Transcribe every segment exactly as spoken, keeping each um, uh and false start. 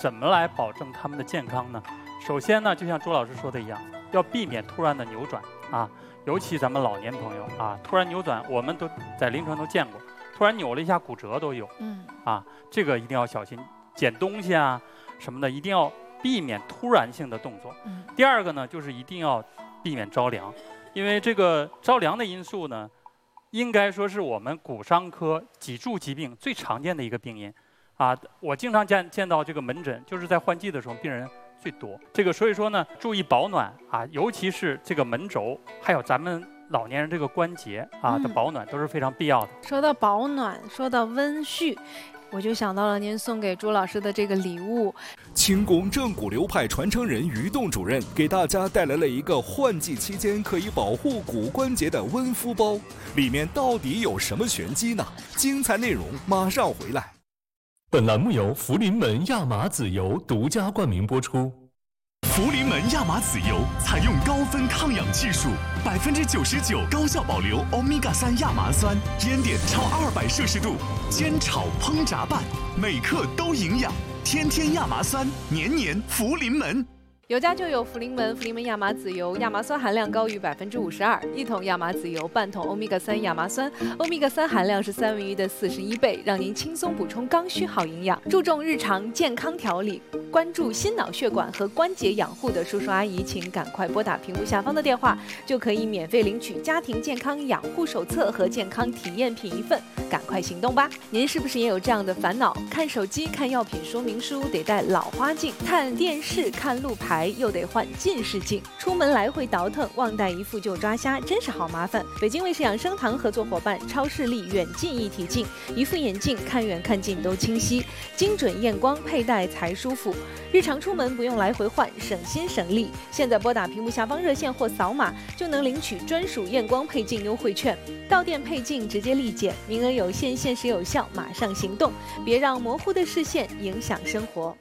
怎么来保证他们的健康呢？首先呢，就像朱老师说的一样，要避免突然的扭转啊，尤其咱们老年朋友啊，突然扭转，我们都在临床都见过，突然扭了一下骨折都有，嗯，啊，这个一定要小心，捡东西啊什么的，一定要避免突然性的动作。嗯，第二个呢，就是一定要避免着凉，因为这个着凉的因素呢，应该说是我们骨伤科脊柱疾病最常见的一个病因。啊，我经常见见到这个门诊，就是在换季的时候，病人最多。这个所以说呢，注意保暖啊，尤其是这个门轴，还有咱们老年人这个关节啊的保暖都是非常必要的。 说到保暖，说到温煦，我就想到了您送给朱老师的这个礼物。 清宫正骨流派传承人于栋主任给大家带来了一个换季期间可以保护骨关节的温敷包，里面到底有什么玄机呢？精彩内容马上回来。 本栏目由福临门亚麻籽油独家冠名播出。 福临门亚麻籽油采用高分抗氧技术，百分之九十九高效保留欧米伽三亚麻酸，烟点超二百摄氏度，煎炒烹炸拌，每克都营养。天天亚麻酸，年年福临门。 有家就有福临门，福临门亚麻籽油，亚麻酸含量高于百分之五十二，一桶亚麻籽油，半桶欧米伽三亚麻酸，欧米伽三含量是三文鱼的四十一倍，让您轻松补充刚需好营养。注重日常健康调理，关注心脑血管和关节养护的叔叔阿姨，请赶快拨打屏幕下方的电话，就可以免费领取家庭健康养护手册和健康体验品一份，赶快行动吧！您是不是也有这样的烦恼？看手机看药品说明书得戴老花镜，看电视看路牌又得换近视镜，出门来回倒腾，忘带一副就抓瞎，真是好麻烦。北京卫视养生堂合作伙伴超视力远近一体镜，一副眼镜看远看近都清晰，精准验光，佩戴才舒服。日常出门不用来回换，省心省力。现在拨打屏幕下方热线或扫码就能领取专属验光配镜优惠券，到店配镜直接立减，名额有限，限时有效，马上行动，别让模糊的视线影响生活。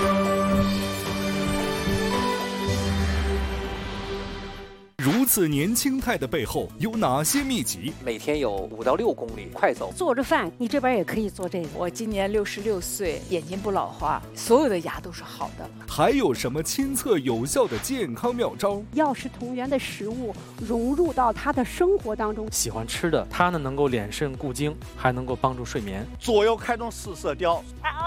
如此年轻态的背后有哪些秘籍？ 每天有五到六公里快走。 做着饭，你这边也可以做这个。 我今年六十六岁，眼睛不老花，所有的牙都是好的。 还有什么亲测有效的健康妙招？ 药食同源的食物融入到他的生活当中。 喜欢吃的，它呢能够敛肾固精，还能够帮助睡眠。 左右开动四色雕。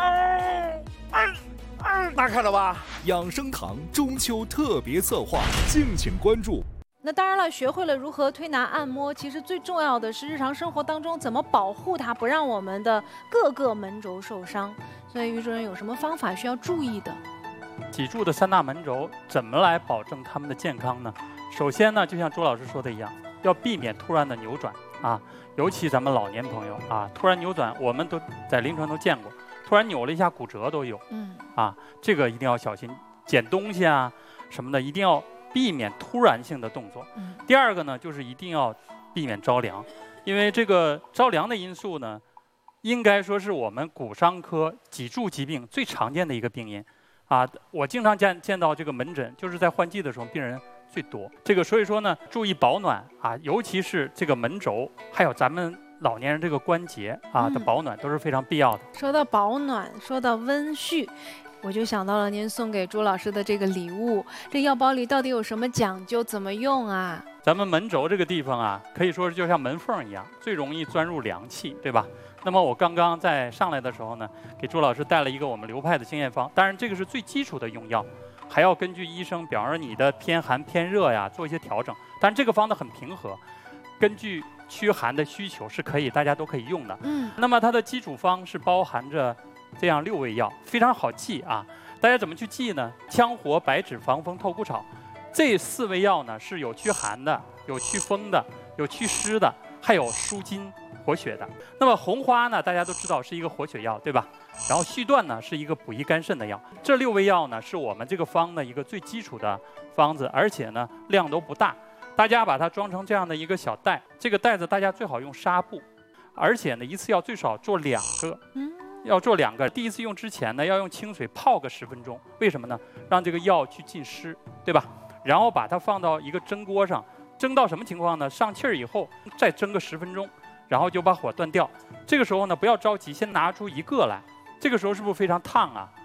大家看到吧？ 养生堂中秋特别策划，敬请关注。 那当然了，学会了如何推拿按摩，其实最重要的是日常生活当中怎么保护它，不让我们的各个门轴受伤。所以于主任有什么方法需要注意的？ 脊柱的三大门轴怎么来保证他们的健康呢？首先呢，就像朱老师说的一样，要避免突然的扭转啊，尤其咱们老年朋友啊，突然扭转，我们都在临床都见过，突然扭了一下骨折都有，嗯，啊，这个一定要小心，捡东西啊什么的，一定要避免突然性的动作。嗯、第二个呢，就是一定要避免着凉，因为这个着凉的因素呢，应该说是我们骨伤科脊柱疾病最常见的一个病因。啊，我经常见见到这个门诊，就是在换季的时候，病人最多。这个所以说呢，注意保暖啊，尤其是这个门轴，还有咱们老年人这个关节啊的保暖都是非常必要的。 嗯、说到保暖，说到温煦。我就想到了您送给朱老师的这个礼物，这药包里到底有什么讲究，怎么用啊？ 咱们门轴这个地方啊，可以说是就像门缝一样，最容易钻入凉气，对吧？那么我刚刚在上来的时候呢，给朱老师带了一个我们流派的经验方，当然这个是最基础的用药，还要根据医生，比方说你的偏寒偏热呀，做一些调整。但是这个方子很平和，根据驱寒的需求是可以，大家都可以用的。嗯。那么它的基础方是包含着这样六味药，非常好记啊！大家怎么去记呢？羌活、白芷、防风、透骨草，这四味药呢是有驱寒的，有祛风的，有祛湿的，还有舒筋活血的。那么红花呢，大家都知道是一个活血药，对吧？然后续断呢是一个补益肝肾的药。这六味药呢是我们这个方的一个最基础的方子，而且呢量都不大。大家把它装成这样的一个小袋，这个袋子大家最好用纱布，而且呢一次要最少做两个。嗯。要做两个，第一次用之前呢，要用清水泡个十分钟，为什么呢？让这个药去浸湿，对吧？然后把它放到一个蒸锅上，蒸到什么情况呢？上气儿以后，再蒸个十分钟，然后就把火断掉。这个时候呢，不要着急，先拿出一个来。这个时候是不是非常烫啊？